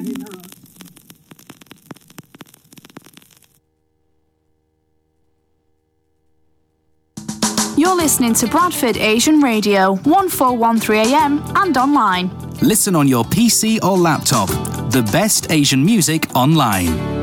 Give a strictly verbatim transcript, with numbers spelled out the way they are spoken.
You're listening to Bradford Asian Radio, one four one three A M and online. Listen on your P C or laptop. The best Asian music online.